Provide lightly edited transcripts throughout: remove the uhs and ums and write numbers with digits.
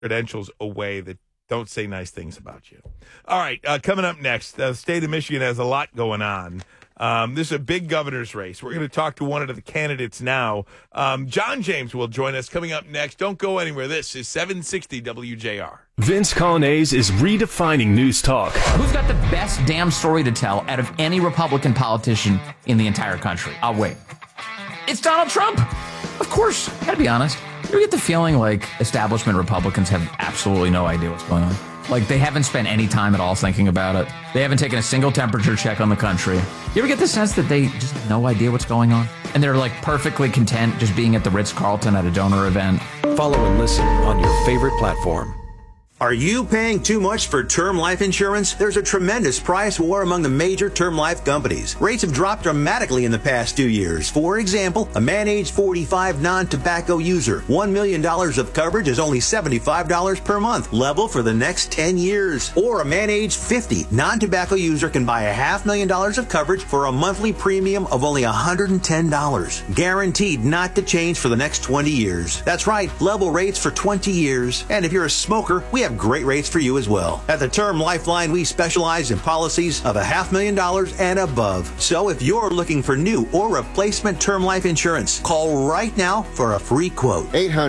credentials away that don't say nice things about you. All right, coming up next, the state of Michigan has a lot going on. This is a big governor's race. We're going to talk to one of the candidates now. John James will join us coming up next. Don't go anywhere. This is 760 WJR. Vince Colonnese is redefining news talk. Who's got the best damn story to tell out of any Republican politician in the entire country? I'll wait. It's Donald Trump. Of course. I gotta be honest. You get the feeling like establishment Republicans have absolutely no idea what's going on. Like, they haven't spent any time at all thinking about it. They haven't taken a single temperature check on the country. You ever get the sense that they just have no idea what's going on? And they're, like, perfectly content just being at the Ritz-Carlton at a donor event? Follow and listen on your favorite platform. Are you paying too much for term life insurance? There's a tremendous price war among the major term life companies. Rates have dropped dramatically in the past 2 years. For example, a man age 45 non-tobacco user, $1 million of coverage is only $75 per month, level for the next 10 years. Or a man age 50 non-tobacco user can buy $500,000 of coverage for a monthly premium of only $110, guaranteed not to change for the next 20 years. That's right, level rates for 20 years. And if you're a smoker, we have great rates for you as well. At the Term Lifeline, we specialize in policies of $500,000 and above. So if you're looking for new or replacement term life insurance, call right now for a free quote.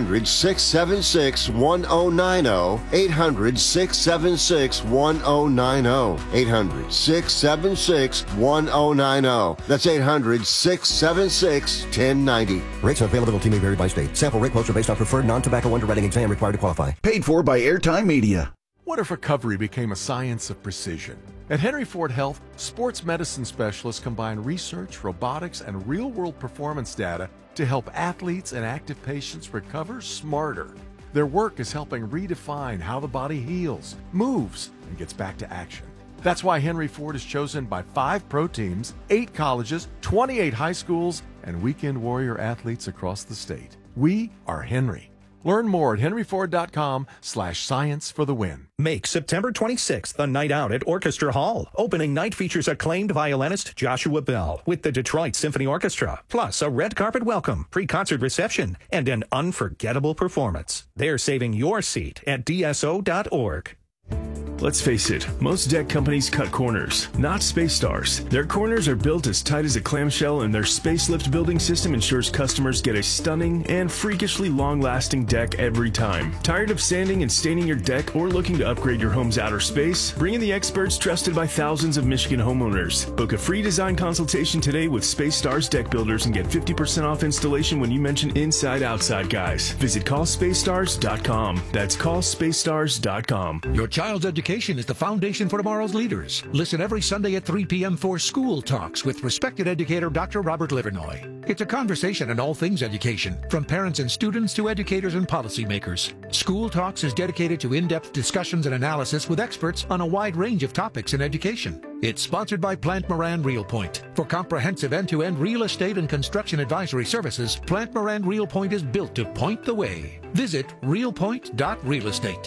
800-676-1090. 800-676-1090. 800-676-1090. That's 800-676-1090. Rates and availability may vary by state. Sample rate quotes are based on preferred non-tobacco underwriting exam required to qualify. Paid for by Airtime Media. What if recovery became a science of precision? At Henry Ford Health, sports medicine specialists combine research, robotics, and real-world performance data to help athletes and active patients recover smarter. Their work is helping redefine how the body heals, moves, and gets back to action. That's why Henry Ford is chosen by 5 pro teams, 8 colleges, 28 high schools, and weekend warrior athletes across the state. We are Henry. Learn more at henryford.com/science for the win. Make September 26th the night out at Orchestra Hall. Opening night features acclaimed violinist Joshua Bell with the Detroit Symphony Orchestra, plus a red carpet welcome, pre-concert reception, and an unforgettable performance. They're saving your seat at dso.org. Let's face it, most deck companies cut corners, not Space Stars. Their corners are built as tight as a clamshell, and their Space Lift building system ensures customers get a stunning and freakishly long-lasting deck every time. Tired of sanding and staining your deck or looking to upgrade your home's outer space? Bring in the experts trusted by thousands of Michigan homeowners. Book a free design consultation today with Space Stars Deck Builders and get 50% off installation when you mention Inside Outside Guys. Visit callspacestars.com. That's callspacestars.com. Your child's education is the foundation for tomorrow's leaders. Listen every Sunday at 3 p.m. for School Talks with respected educator Dr. Robert Livernoy. It's a conversation on all things education, from parents and students to educators and policymakers. School Talks is dedicated to in-depth discussions and analysis with experts on a wide range of topics in education. It's sponsored by Plant Moran Real Point. For comprehensive end-to-end real estate and construction advisory services, Plant Moran Real Point is built to point the way. Visit realpoint.realestate.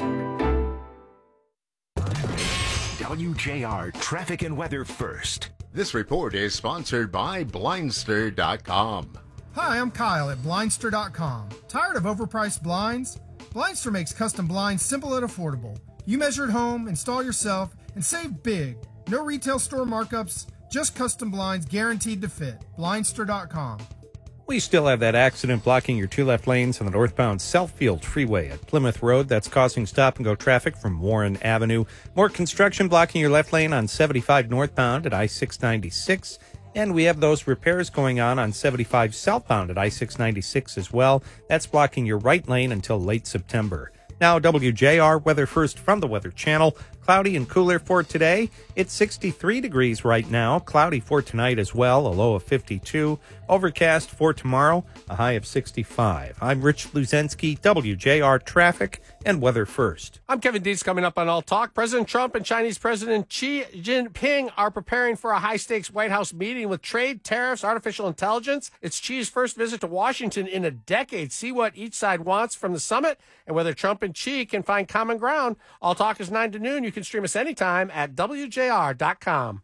WJR Traffic and Weather First. This report is sponsored by Blindster.com. Hi, I'm Kyle at Blindster.com. Tired of overpriced blinds? Blindster makes custom blinds simple and affordable. You measure at home, install yourself, and save big. No retail store markups, just custom blinds guaranteed to fit. Blindster.com. We still have that accident blocking your 2 left lanes on the northbound Southfield Freeway at Plymouth Road. That's causing stop-and-go traffic from Warren Avenue. More construction blocking your left lane on 75 northbound at I-696. And we have those repairs going on 75 southbound at I-696 as well. That's blocking your right lane until late September. Now, WJR Weather First from the Weather Channel. Cloudy and cooler for today. It's 63 degrees right now. Cloudy for tonight as well, a low of 52. Overcast for tomorrow, a high of 65. I'm Rich Luzensky, WJR Traffic and Weather First. I'm Kevin Dietz. Coming up on All Talk, President Trump and Chinese President Xi Jinping are preparing for a high-stakes White House meeting with trade, tariffs, artificial intelligence. It's Xi's first visit to Washington in a decade. See what each side wants from the summit and whether Trump and Xi can find common ground. All Talk is 9 to noon. You can stream us anytime at WJR.com.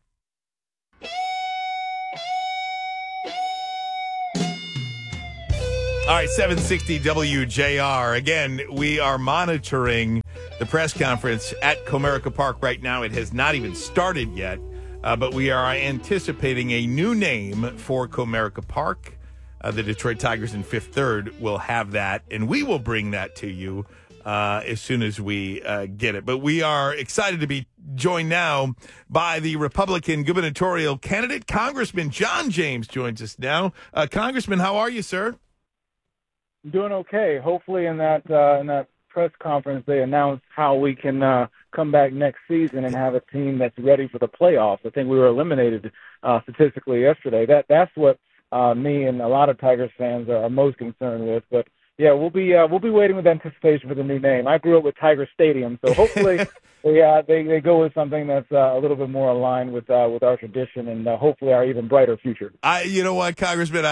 All right, 760 WJR. Again, we are monitoring the press conference at Comerica Park right now. It has not even started yet, but we are anticipating a new name for Comerica Park. The Detroit Tigers in Fifth Third will have that, and we will bring that to you as soon as we get it. But we are excited to be joined now by the Republican gubernatorial candidate. Congressman John James joins us now. Congressman, how are you, sir? Doing okay. Hopefully in that press conference they announced how we can come back next season and have a team that's ready for the playoffs. I think we were eliminated statistically yesterday. That's what me and a lot of Tigers fans are most concerned with. But yeah, we'll be waiting with anticipation for the new name. I grew up with Tiger Stadium, so hopefully they go with something that's a little bit more aligned with our tradition and hopefully our even brighter future. You know what, Congressman,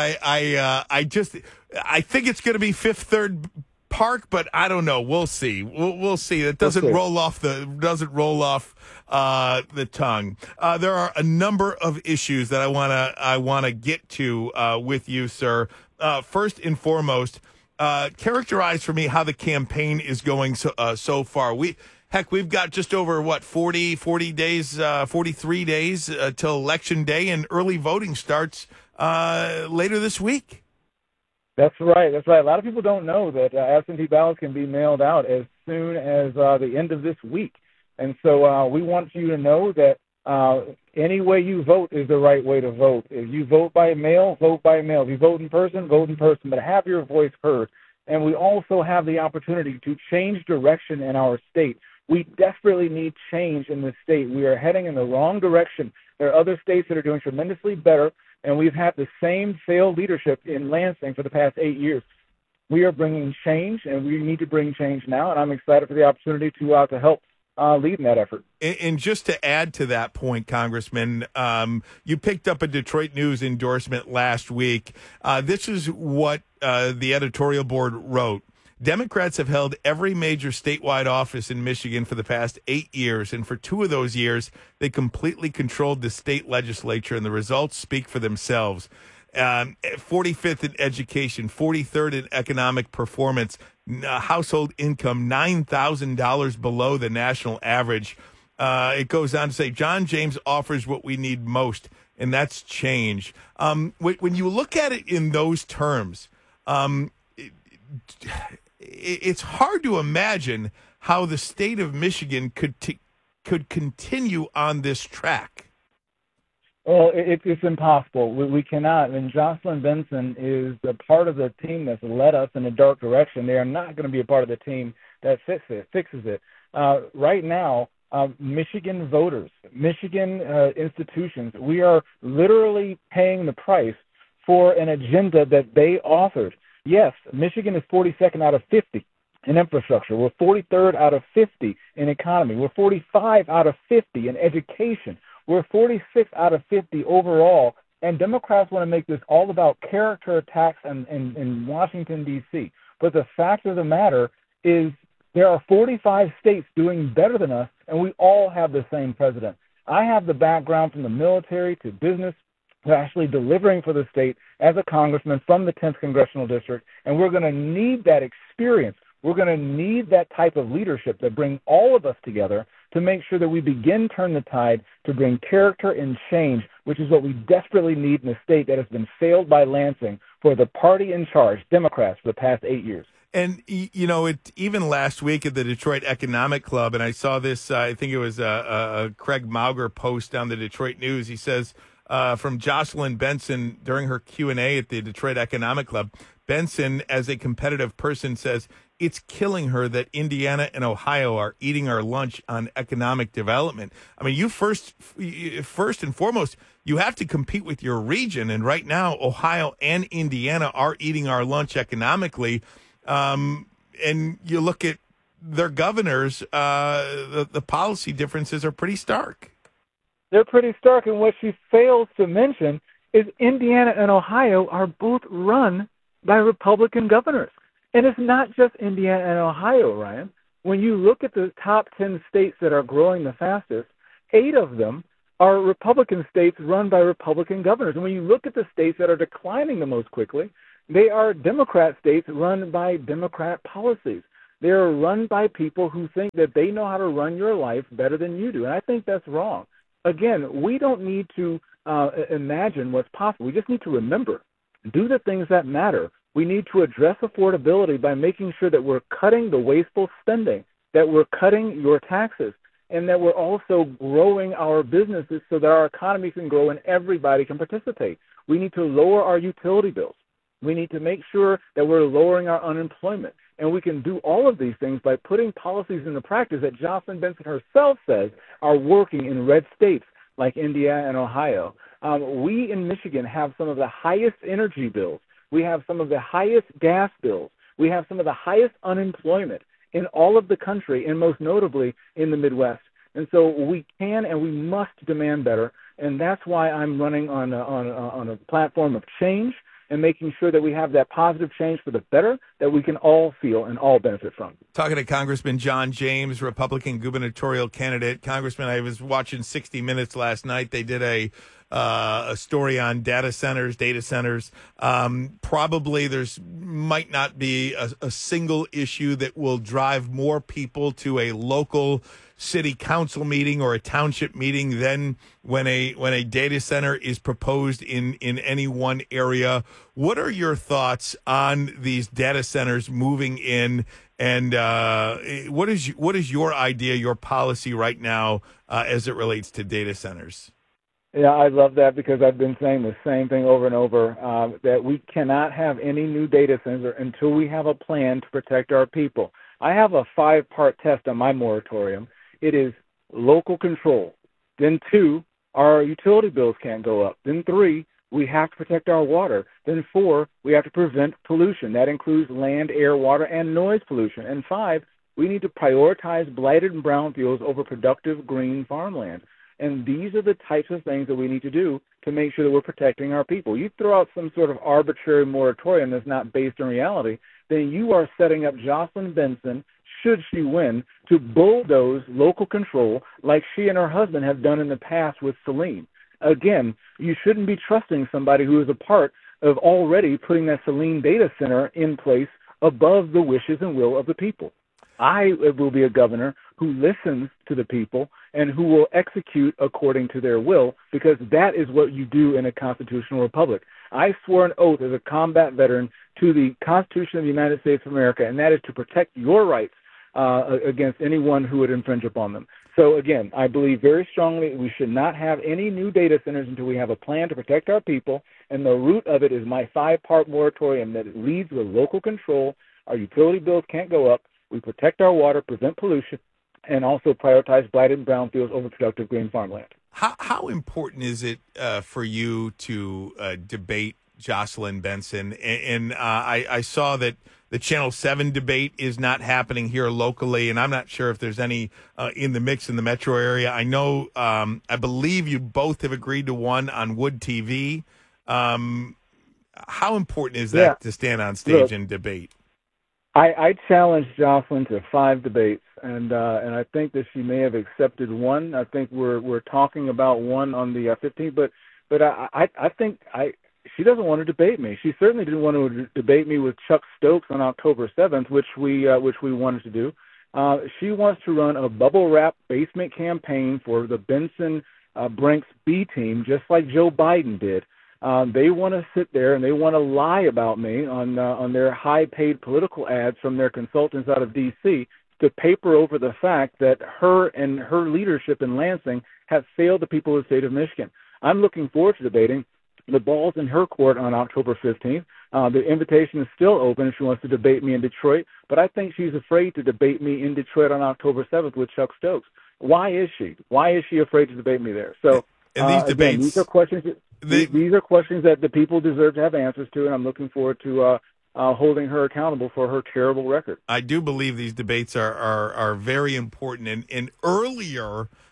I think it's going to be Fifth Third Park, but I don't know. We'll see. We'll see. It doesn't roll off the tongue. There are a number of issues that I wanna get to with you, sir. First and foremost, characterize for me how the campaign is going so far. We've got just over 40 days, 43 days till Election Day, and early voting starts later this week. That's right. A lot of people don't know that absentee ballots can be mailed out as soon as the end of this week. And so we want you to know that any way you vote is the right way to vote. If you vote by mail, vote by mail. If you vote in person, vote in person, but have your voice heard. And we also have the opportunity to change direction in our state. We desperately need change in this state. We are heading in the wrong direction. There are other states that are doing tremendously better, and we've had the same failed leadership in Lansing for the past 8 years. We are bringing change, and we need to bring change now, and I'm excited for the opportunity to help lead in that effort. And just to add to that point, Congressman, you picked up a Detroit News endorsement last week. This is what the editorial board wrote. Democrats have held every major statewide office in Michigan for the past 8 years, and for 2 of those years, they completely controlled the state legislature, and the results speak for themselves. 45th in education, 43rd in economic performance, household income $9,000 below the national average. It goes on to say, John James offers what we need most, and that's change. When you look at it in those terms, it's hard to imagine how the state of Michigan could continue on this track. Well, it's impossible. We cannot. And Jocelyn Benson is a part of the team that's led us in a dark direction. They are not going to be a part of the team that fixes it. Right now, Michigan voters, Michigan institutions, we are literally paying the price for an agenda that they authored. Yes, Michigan is 42nd out of 50 in infrastructure. We're 43rd out of 50 in economy. We're 45 out of 50 in education. We're 46 out of 50 overall. And Democrats want to make this all about character attacks in Washington, D.C. But the fact of the matter is there are 45 states doing better than us, and we all have the same president. I have the background from the military to business to actually delivering for the state as a congressman from the 10th Congressional District, and we're going to need that experience. We're going to need that type of leadership that brings all of us together to make sure that we begin turn the tide to bring character and change, which is what we desperately need in a state that has been failed by Lansing for the party in charge, Democrats, for the past 8 years. And, you know, even last week at the Detroit Economic Club, and I saw this, I think it was a Craig Mauger post on the Detroit News. He says, from Jocelyn Benson during her Q&A at the Detroit Economic Club, Benson, as a competitive person, says, it's killing her that Indiana and Ohio are eating our lunch on economic development. I mean, you first and foremost, you have to compete with your region. And right now, Ohio and Indiana are eating our lunch economically. And you look at their governors, the policy differences are pretty stark. They're pretty stark. And what she fails to mention is Indiana and Ohio are both run by Republican governors. And it's not just Indiana and Ohio, Ryan. When you look at the top 10 states that are growing the fastest, 8 of them are Republican states run by Republican governors. And when you look at the states that are declining the most quickly, They are Democrat states run by Democrat policies. They're run by people who think that they know how to run your life better than you do, and I think that's wrong. Again, we don't need to imagine what's possible. We just need to remember, do the things that matter. We need to address affordability by making sure that we're cutting the wasteful spending, that we're cutting your taxes, and that we're also growing our businesses so that our economy can grow and everybody can participate. We need to lower our utility bills. We need to make sure that we're lowering our unemployment. And we can do all of these things by putting policies into practice that Jocelyn Benson herself says are working in red states like Indiana and Ohio. We in Michigan have some of the highest energy bills. We have some of the highest gas bills. We have some of the highest unemployment in all of the country, and most notably in the Midwest. And so we can and we must demand better. And that's why I'm running on a platform of change and making sure that we have that positive change for the better that we can all feel and all benefit from. Talking to Congressman John James, Republican gubernatorial candidate. Congressman, I was watching 60 Minutes last night. They did a story on data centers. Probably might not be a single issue that will drive more people to a local city council meeting or a township meeting than when a data center is proposed in any one area. What are your thoughts on these data centers moving in, and what is your idea, your policy right now as it relates to data centers? Yeah, I love that because I've been saying the same thing over and over, that we cannot have any new data center until we have a plan to protect our people. I have a 5-part test on my moratorium. It is local control. Then 2, our utility bills can't go up. Then 3, we have to protect our water. Then 4, we have to prevent pollution. That includes land, air, water, and noise pollution. And 5, we need to prioritize blighted and brownfields over productive green farmland. And these are the types of things that we need to do to make sure that we're protecting our people. You throw out some sort of arbitrary moratorium that's not based in reality, then you are setting up Jocelyn Benson, should she win, to bulldoze local control like she and her husband have done in the past with Selene. Again, you shouldn't be trusting somebody who is a part of already putting that Selene data center in place above the wishes and will of the people. I will be a governor who listens to the people and who will execute according to their will, because that is what you do in a constitutional republic. I swore an oath as a combat veteran to the Constitution of the United States of America, and that is to protect your rights against anyone who would infringe upon them. So again, I believe very strongly we should not have any new data centers until we have a plan to protect our people, and the root of it is my 5-part moratorium that leads with local control. Our utility bills can't go up. We protect our water, prevent pollution, and also prioritize blighted brownfields over productive green farmland. How important is it for you to debate Jocelyn Benson? And I saw that the Channel 7 debate is not happening here locally, and I'm not sure if there's any in the mix in the metro area. I know, I believe you both have agreed to one on Wood TV. How important is that to stand on stage and debate? I challenged Jocelyn to 5 debates, and I think that she may have accepted one. I think we're talking about one on the 15th, but I think she doesn't want to debate me. She certainly didn't want to debate me with Chuck Stokes on October 7th, which we wanted to do. She wants to run a bubble wrap basement campaign for the Benson Brinks B team, just like Joe Biden did. They want to sit there and they want to lie about me on their high-paid political ads from their consultants out of D.C. to paper over the fact that her and her leadership in Lansing have failed the people of the state of Michigan. I'm looking forward to debating. The ball's in her court on October 15th. The invitation is still open if she wants to debate me in Detroit, but I think she's afraid to debate me in Detroit on October 7th with Chuck Stokes. Why is she? Why is she afraid to debate me there? So and these debates, again, these are questions. These are questions that the people deserve to have answers to, and I'm looking forward to holding her accountable for her terrible record. I do believe these debates are very important. And earlier,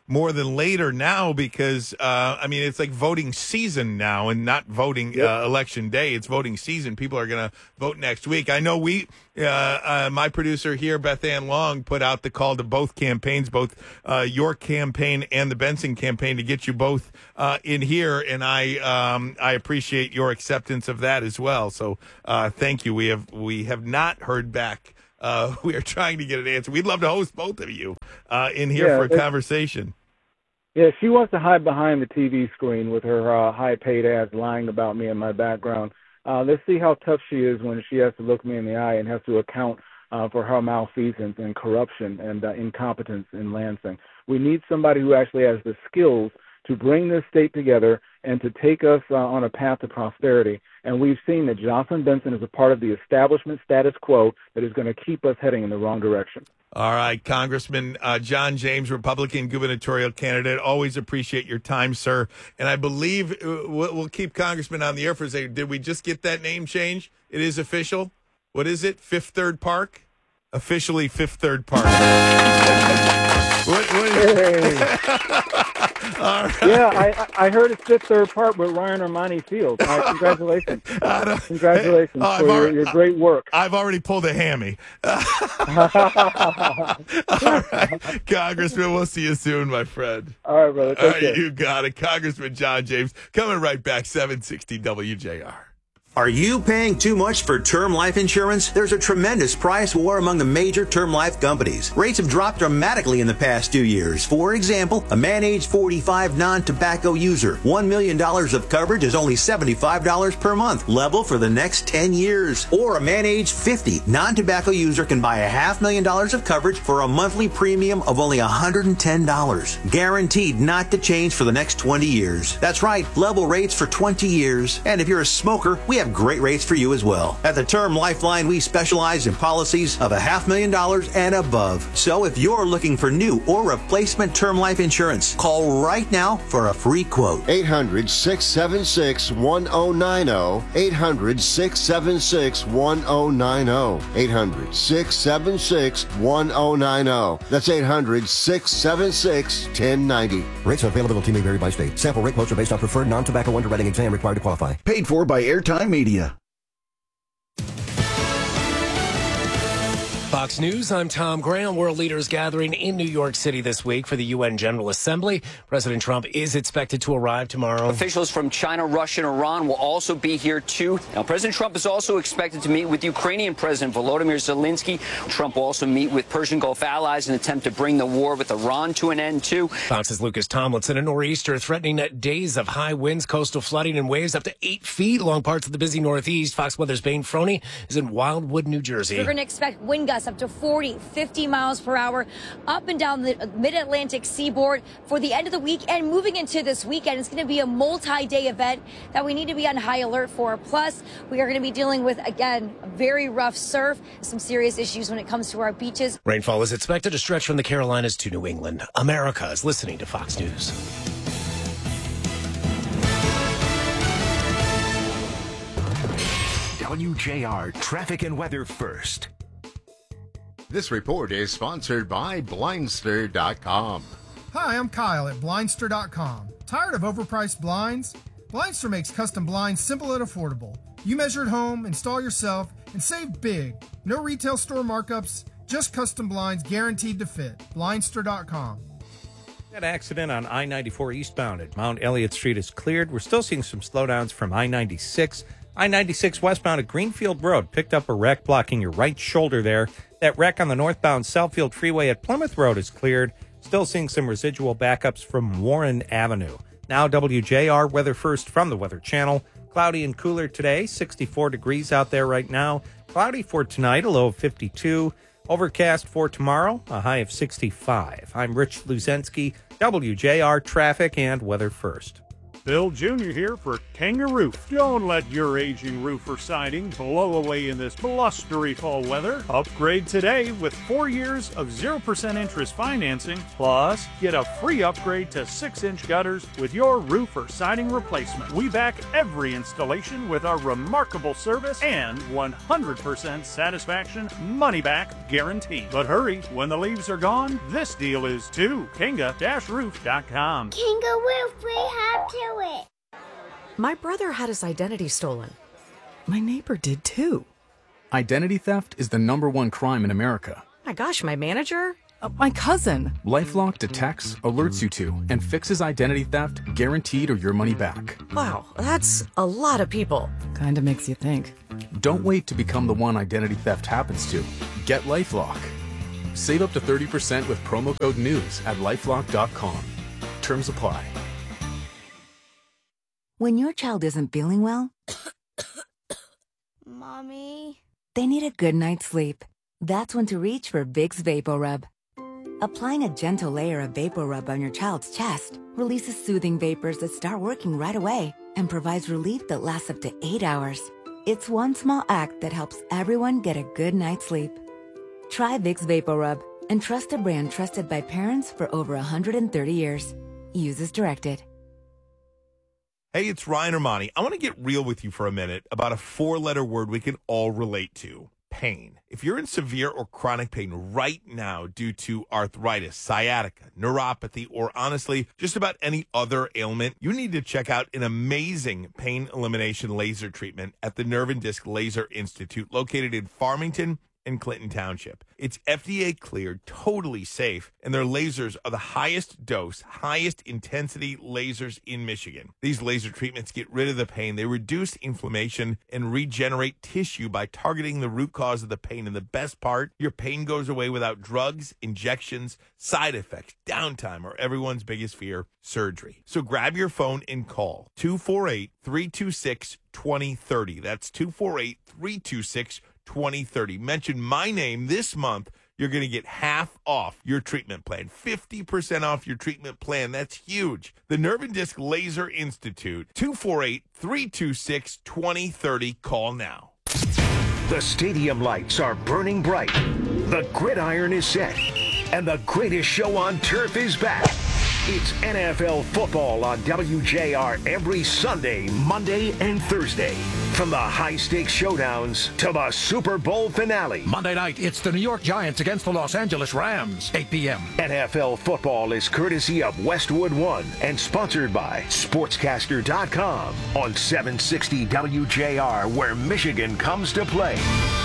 more than later now because, it's like voting season now and not voting election day. It's voting season. People are going to vote next week. I know my producer here, Beth Ann Long, put out the call to both campaigns, both your campaign and the Benson campaign, to get you both in here, and I appreciate your acceptance of that as well. So thank you. We have not heard back. We are trying to get an answer. We'd love to host both of you in here for a conversation. Yeah, she wants to hide behind the TV screen with her high-paid ads lying about me and my background. Let's see how tough she is when she has to look me in the eye and has to account for her malfeasance and corruption and incompetence in Lansing. We need somebody who actually has the skills to bring this state together and to take us on a path to prosperity. And we've seen that Jocelyn Benson is a part of the establishment status quo that is going to keep us heading in the wrong direction. All right, Congressman John James, Republican gubernatorial candidate. Always appreciate your time, sir. And I believe we'll keep Congressman on the air for a second. Did we just get that name change? It is official. What is it? Fifth Third Park? Officially Fifth Third Park. What is All right. Yeah, I heard it's Fifth Third Park with Ryan Armani Fields. Congratulations. Congratulations for your great work. I've already pulled a hammy. All right, Congressman, we'll see you soon, my friend. All right, brother. Take care. You got it. Congressman John James coming right back, 760 WJR. Are you paying too much for term life insurance? There's a tremendous price war among the major term life companies. Rates have dropped dramatically in the past 2 years. For example, a man age 45 non-tobacco user, $1 million of coverage is only $75 per month, level for the next 10 years. Or a man age 50 non-tobacco user can buy $500,000 of coverage for a monthly premium of only $110, guaranteed not to change for the next 20 years. That's right, level rates for 20 years. And if you're a smoker, we have great rates for you as well. At the Term Lifeline, we specialize in policies of $500,000 and above. So if you're looking for new or replacement term life insurance, call right now for a free quote. 800-676-1090. 800-676-1090. 800-676-1090. That's 800-676-1090. Rates and availability may vary by state. Sample rate quotes are based on preferred non-tobacco underwriting exam required to qualify. Paid for by Airtime Media. Fox News, I'm Tom Graham. World leaders gathering in New York City this week for the UN General Assembly. President Trump is expected to arrive tomorrow. Officials from China, Russia, and Iran will also be here, too. Now, President Trump is also expected to meet with Ukrainian President Volodymyr Zelensky. Trump will also meet with Persian Gulf allies in an attempt to bring the war with Iran to an end, too. Fox's Lucas Tomlinson. A nor'easter threatening days of high winds, coastal flooding, and waves up to 8 feet along parts of the busy Northeast. Fox Weather's Bane Froney is in Wildwood, New Jersey. We're going to expect wind gusts up to 40, 50 miles per hour up and down the mid-Atlantic seaboard for the end of the week and moving into this weekend. It's going to be a multi-day event that we need to be on high alert for. Plus, we are going to be dealing with, again, very rough surf, some serious issues when it comes to our beaches. Rainfall is expected to stretch from the Carolinas to New England. America is listening to Fox News. WJR Traffic and Weather First. This report is sponsored by Blindster.com. Hi, I'm Kyle at Blindster.com. Tired of overpriced blinds? Blindster makes custom blinds simple and affordable. You measure at home, install yourself, and save big. No retail store markups, just custom blinds guaranteed to fit. Blindster.com. That accident on I-94 eastbound at Mount Elliott Street is cleared. We're still seeing some slowdowns from I-96. I-96 westbound at Greenfield Road picked up a wreck blocking your right shoulder there. That wreck on the northbound Southfield Freeway at Plymouth Road is cleared. Still seeing some residual backups from Warren Avenue. Now WJR Weather First from the Weather Channel. Cloudy and cooler today, 64 degrees out there right now. Cloudy for tonight, a low of 52. Overcast for tomorrow, a high of 65. I'm Rich Luzensky, WJR Traffic and Weather First. Bill Jr. here for Kenga Roof. Don't let your aging roof or siding blow away in this blustery fall weather. Upgrade today with 4 years of 0% interest financing, plus get a free upgrade to 6-inch gutters with your roof or siding replacement. We back every installation with our remarkable service and 100% satisfaction money-back guarantee. But hurry, when the leaves are gone, this deal is too. Kenga-roof.com. Kenga Roof, we have to it. My brother had his identity stolen. My neighbor did too. Identity theft is the #1 crime in America. My gosh, my manager? My cousin. LifeLock detects, alerts you to, and fixes identity theft guaranteed or your money back. Wow, that's a lot of people. Kinda makes you think. Don't wait to become the one identity theft happens to. Get LifeLock. Save up to 30% with promo code NEWS at LifeLock.com. Terms apply. When your child isn't feeling well, Mommy? they need a good night's sleep. That's when to reach for Vicks VapoRub. Applying a gentle layer of VapoRub on your child's chest releases soothing vapors that start working right away and provides relief that lasts up to 8 hours. It's one small act that helps everyone get a good night's sleep. Try Vicks VapoRub and trust a brand trusted by parents for over 130 years. Use as directed. Hey, it's Ryan Armani. I want to get real with you for a minute about a 4-letter word we can all relate to: pain. If you're in severe or chronic pain right now due to arthritis, sciatica, neuropathy, or honestly, just about any other ailment, you need to check out an amazing pain elimination laser treatment at the Nerve and Disc Laser Institute, located in Farmington and Clinton Township. It's FDA cleared, totally safe, and their lasers are the highest dose, highest intensity lasers in Michigan. These laser treatments get rid of the pain. They reduce inflammation and regenerate tissue by targeting the root cause of the pain. And the best part, your pain goes away without drugs, injections, side effects, downtime, or everyone's biggest fear, surgery. So grab your phone and call 248-326-2030. That's 248-326-2030. Mention my name this month. You're going to get half off your treatment plan, 50% off your treatment plan. That's huge. The Nerve and Disc Laser Institute, 248-326-2030. Call now. The stadium lights are burning bright. The gridiron is set. And the greatest show on turf is back. It's NFL football on WJR every Sunday, Monday, and Thursday. From the high-stakes showdowns to the Super Bowl finale. Monday night, it's the New York Giants against the Los Angeles Rams, 8 p.m. NFL football is courtesy of Westwood One and sponsored by Sportscaster.com on 760 WJR, where Michigan comes to play.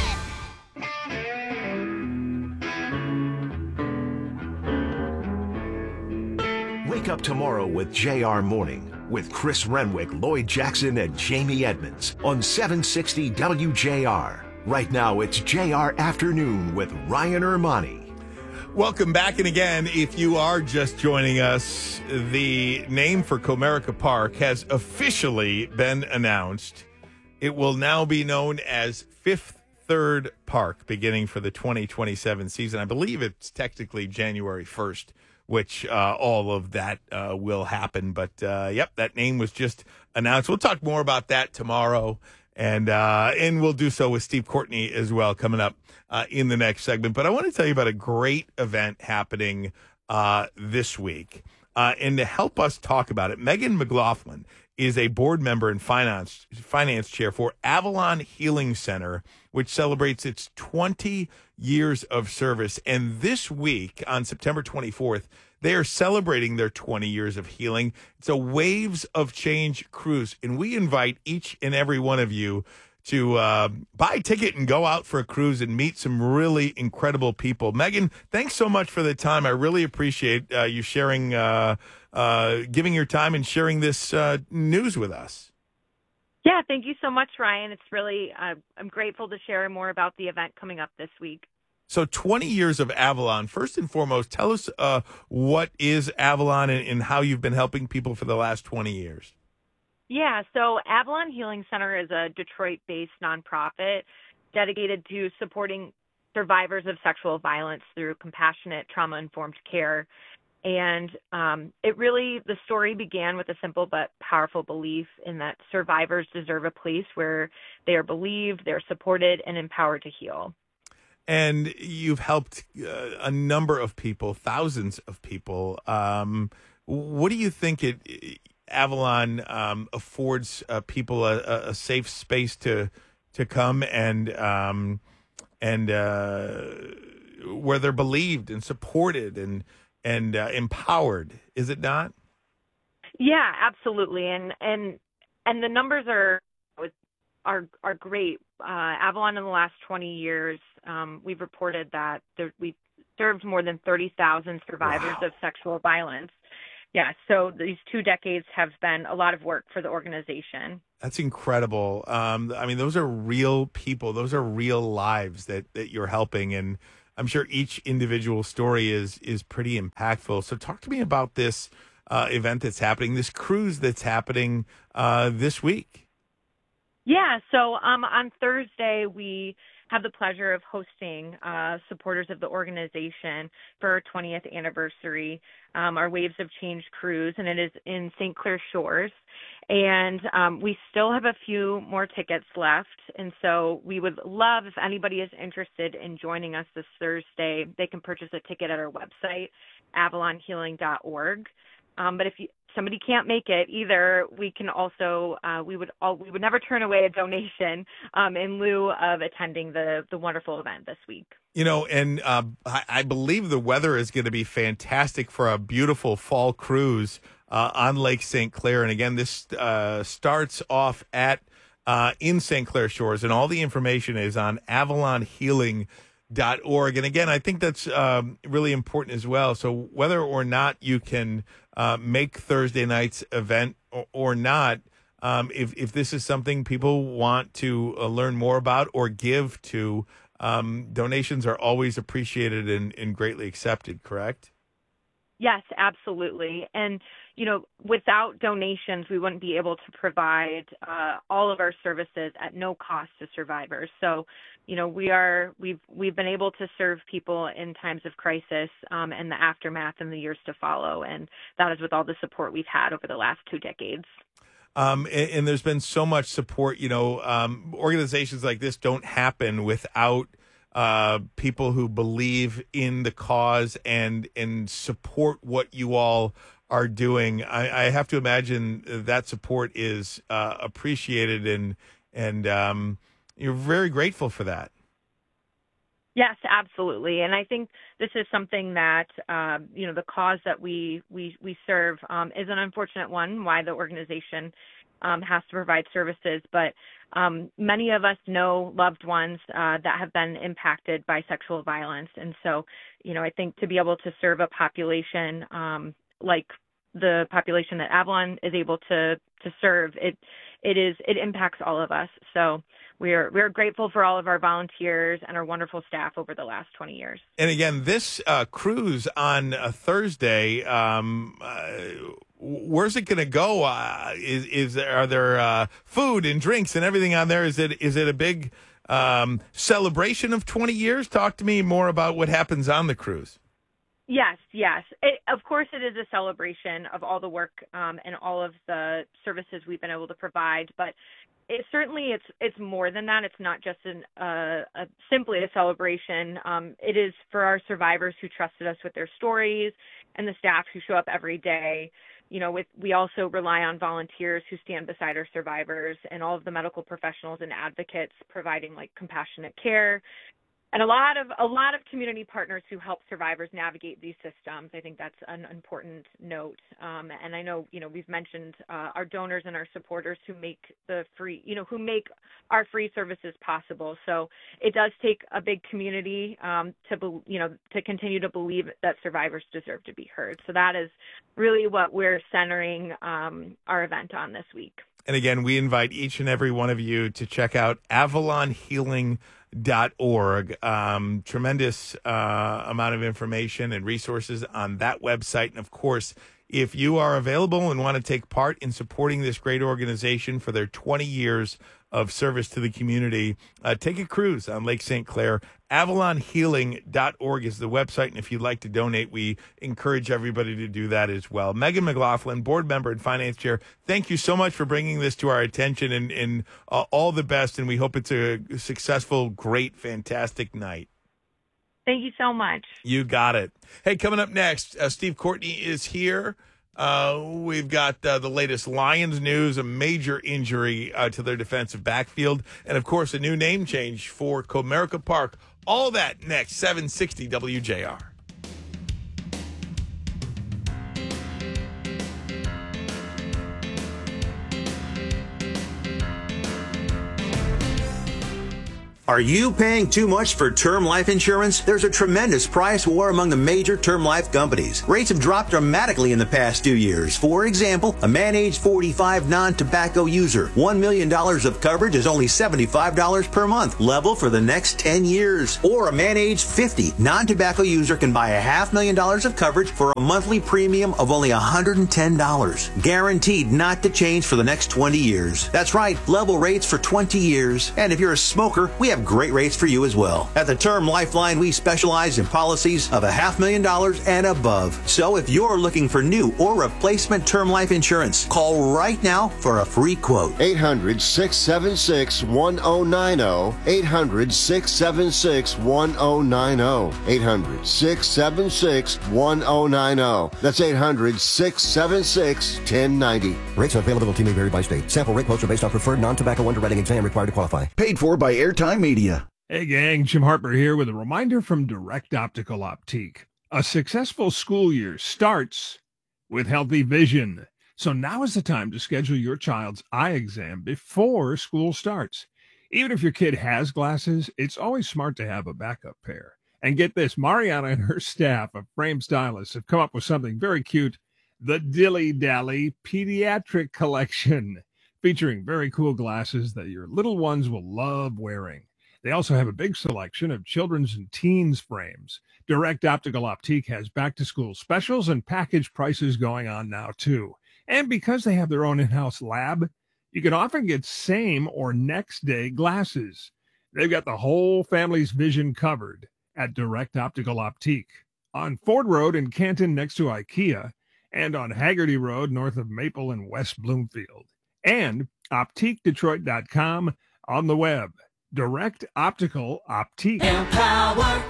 Wake up tomorrow with JR Morning with Chris Renwick, Lloyd Jackson, and Jamie Edmonds on 760 WJR. Right now, it's JR Afternoon with Ryan Armani. Welcome back. And again, if you are just joining us, the name for Comerica Park has officially been announced. It will now be known as Fifth Third Park, beginning for the 2027 season. I believe it's technically January 1st. Which all of that will happen. But, yep, that name was just announced. We'll talk more about that tomorrow, and we'll do so with Steve Courtney as well coming up in the next segment. But I want to tell you about a great event happening this week. And to help us talk about it, Megan McLaughlin is a board member and finance chair for Avalon Healing Center, which celebrates its 20 years of service. And this week, on September 24th, they are celebrating their 20 years of healing. It's a Waves of Change cruise, and we invite each and every one of you to buy a ticket and go out for a cruise and meet some really incredible people. Megan, thanks so much for the time. I really appreciate you sharing, giving your time and sharing this news with us. Yeah, thank you so much, Ryan. It's really, I'm grateful to share more about the event coming up this week. So 20 years of Avalon. First and foremost, tell us what is Avalon and how you've been helping people for the last 20 years. Yeah, so Avalon Healing Center is a Detroit-based nonprofit dedicated to supporting survivors of sexual violence through compassionate, trauma-informed care. And the story began with a simple but powerful belief in that survivors deserve a place where they are believed, they're supported, and empowered to heal. And you've helped a number of people, thousands of people. What do you think Avalon affords people a safe space to come and where they're believed and supported and empowered? Is it not? Yeah, absolutely. And the numbers are great. Avalon in the last 20 years, we've reported that we've served more than 30,000 survivors of sexual violence. Yeah, so these 2 decades have been a lot of work for the organization. That's incredible. Those are real people. Those are real lives that you're helping, and I'm sure each individual story is pretty impactful. So talk to me about this event that's happening, this cruise that's happening this week. Yeah, so on Thursday, we have the pleasure of hosting supporters of the organization for our 20th anniversary, our Waves of Change cruise, and it is in St. Clair Shores. And we still have a few more tickets left, and so we would love if anybody is interested in joining us this Thursday. They can purchase a ticket at our website, avalonhealing.org. But if somebody can't make it either, we can also we would never turn away a donation in lieu of attending the wonderful event this week. And I believe the weather is going to be fantastic for a beautiful fall cruise on Lake St. Clair. And again, this starts off in St. Clair Shores, and all the information is on AvalonHealing.org. And again, I think that's really important as well. So whether or not you can make Thursday night's event or not, if this is something people want to learn more about or give to, donations are always appreciated and greatly accepted, correct? Yes, absolutely. And, without donations, we wouldn't be able to provide all of our services at no cost to survivors. So, we've been able to serve people in times of crisis and the aftermath in the years to follow. And that is with all the support we've had over the last 2 decades. And there's been so much support. Organizations like this don't happen without people who believe in the cause and support what you all are doing. I have to imagine that support is appreciated, and you're very grateful for that. Yes, absolutely. And I think this is something that, the cause that we serve is an unfortunate one, why the organization has to provide services. But many of us know loved ones that have been impacted by sexual violence. And so, I think to be able to serve a population like the population that Avalon is able to serve, it impacts all of us. So we're grateful for all of our volunteers and our wonderful staff over the last 20 years. And again, this cruise on Thursday, where's it going to go? Are there food and drinks and everything on there? Is it a big celebration of 20 years? Talk to me more about what happens on the cruise. Yes. Of course, it is a celebration of all the work and all of the services we've been able to provide. But it's more than that. It's not just simply a celebration. It is for our survivors who trusted us with their stories and the staff who show up every day. We also rely on volunteers who stand beside our survivors and all of the medical professionals and advocates providing compassionate care. And a lot of community partners who help survivors navigate these systems. I think that's an important note. And I know, we've mentioned our donors and our supporters who make who make our free services possible. So it does take a big community to continue to believe that survivors deserve to be heard. So that is really what we're centering our event on this week. And again, we invite each and every one of you to check out AvalonHealing.org. Tremendous amount of information and resources on that website. And of course, if you are available and want to take part in supporting this great organization for their 20 years of service to the community. Take a cruise on Lake St. Clair. AvalonHealing.org is the website, and if you'd like to donate, we encourage everybody to do that as well. Megan McLaughlin, board member and finance chair, thank you so much for bringing this to our attention, and all the best, and we hope it's a successful, great, fantastic night. Thank you so much. You got it. Hey, coming up next, Steve Courtney is here. We've got the latest Lions news, a major injury to their defensive backfield, and, of course, a new name change for Comerica Park. All that next, 760 WJR. Are you paying too much for term life insurance? There's a tremendous price war among the major term life companies. Rates have dropped dramatically in the past 2 years. For example, a man age 45 non-tobacco user, $1 million of coverage is only $75 per month, level for the next 10 years. Or a man age 50 non-tobacco user can buy $500,000 of coverage for a monthly premium of only $110, guaranteed not to change for the next 20 years. That's right, level rates for 20 years. And if you're a smoker, we have great rates for you as well. At the Term Lifeline, we specialize in policies of $500,000 and above. So if you're looking for new or replacement term life insurance, call right now for a free quote. 800-676-1090. 800-676-1090. 800-676-1090. That's 800-676-1090. Rates and availability may vary by state. Sample rate quotes are based on preferred non-tobacco underwriting exam required to qualify. Paid for by Airtime Media. Hey gang, Jim Harper here with a reminder from Direct Optical Optique. A successful school year starts with healthy vision. So now is the time to schedule your child's eye exam before school starts. Even if your kid has glasses, it's always smart to have a backup pair. And get this, Mariana and her staff of Frame Stylists have come up with something very cute, the Dilly Dally Pediatric Collection, featuring very cool glasses that your little ones will love wearing. They also have a big selection of children's and teens frames. Direct Optical Optique has back-to-school specials and package prices going on now, too. And because they have their own in-house lab, you can often get same or next-day glasses. They've got the whole family's vision covered at Direct Optical Optique. On Ford Road in Canton next to IKEA, and on Haggerty Road north of Maple and West Bloomfield. And OptiqueDetroit.com on the web. Direct Optical Optique. Empower.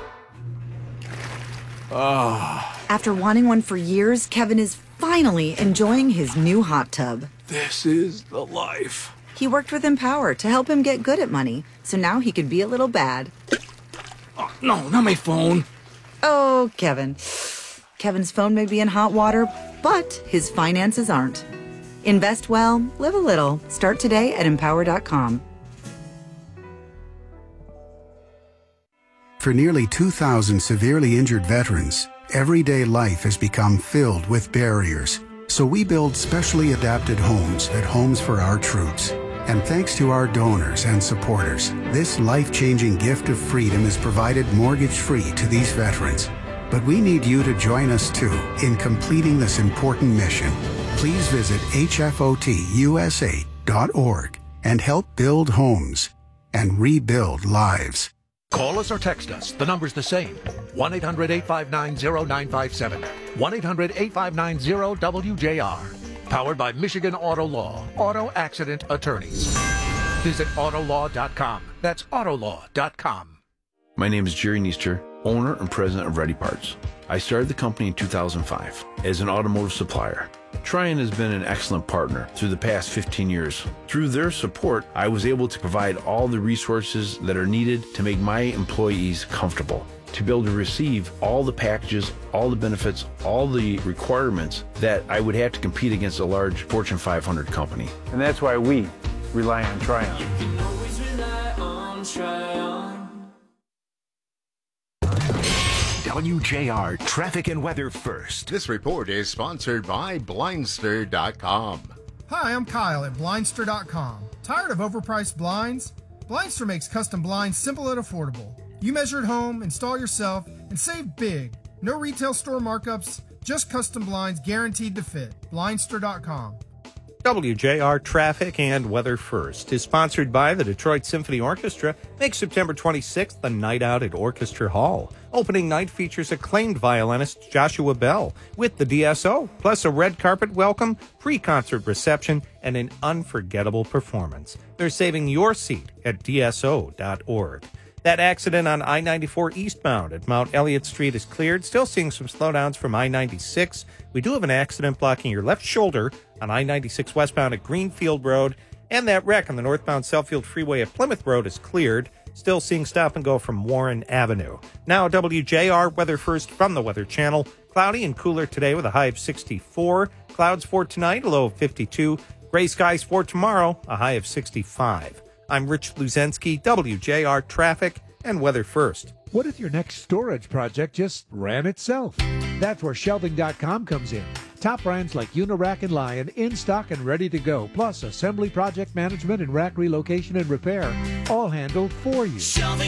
After wanting one for years, Kevin is finally enjoying his new hot tub. This is the life. He worked with Empower to help him get good at money, so now he can be a little bad. Oh, no, not my phone. Oh, Kevin. Kevin's phone may be in hot water, but his finances aren't. Invest well, live a little. Start today at Empower.com. For nearly 2,000 severely injured veterans, everyday life has become filled with barriers. So we build specially adapted homes at Homes for Our Troops. And thanks to our donors and supporters, this life-changing gift of freedom is provided mortgage-free to these veterans. But we need you to join us too in completing this important mission. Please visit hfotusa.org and help build homes and rebuild lives. Call us or text us. The number's the same. 1-800-859-0957. 1-800-859-0WJR. Powered by Michigan Auto Law. Auto Accident Attorneys. Visit Autolaw.com. That's Autolaw.com. My name is Jerry Neester, owner and president of Ready Parts. I started the company in 2005 as an automotive supplier. Tryon has been an excellent partner through the past 15 years. Through their support, I was able to provide all the resources that are needed to make my employees comfortable, to be able to receive all the packages, all the benefits, all the requirements that I would have to compete against a large Fortune 500 company. And that's why we rely on Tryon. You can always rely on Tryon. WJR Traffic and Weather First. This report is sponsored by Blindster.com. Hi, I'm Kyle at Blindster.com. Tired of overpriced blinds? Blindster makes custom blinds simple and affordable. You measure at home, install yourself, and save big. No retail store markups, just custom blinds guaranteed to fit. Blindster.com. WJR Traffic and Weather First is sponsored by the Detroit Symphony Orchestra. Make September 26th the night out at Orchestra Hall. Opening night features acclaimed violinist Joshua Bell with the DSO, plus a red carpet welcome, pre-concert reception, and an unforgettable performance. They're saving your seat at DSO.org. That accident on I-94 eastbound at Mount Elliott Street is cleared. Still seeing some slowdowns from I-96. We do have an accident blocking your left shoulder on I-96 westbound at Greenfield Road. And that wreck on the northbound Southfield Freeway at Plymouth Road is cleared. Still seeing stop and go from Warren Avenue. Now WJR Weather First from the Weather Channel. Cloudy and cooler today with a high of 64. Clouds for tonight, a low of 52. Gray skies for tomorrow, a high of 65. I'm Rich Luzensky, WJR Traffic and Weather First. What if your next storage project just ran itself? That's where shelving.com comes in. Top brands like Unirack and Lion in stock and ready to go, plus assembly, project management, and rack relocation and repair, all handled for you.